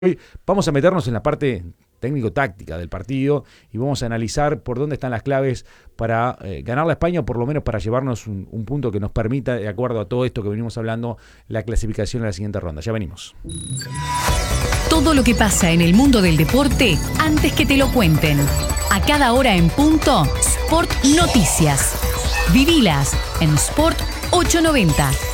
Hoy vamos a meternos en la parte técnico-táctica del partido y vamos a analizar por dónde están las claves para ganar la España o por lo menos para llevarnos un punto que nos permita, de acuerdo a todo esto que venimos hablando, la clasificación a la siguiente ronda. Ya venimos. Todo lo que pasa en el mundo del deporte antes que te lo cuenten. A cada hora en punto, Sport Noticias. Vivilas en Sport 890.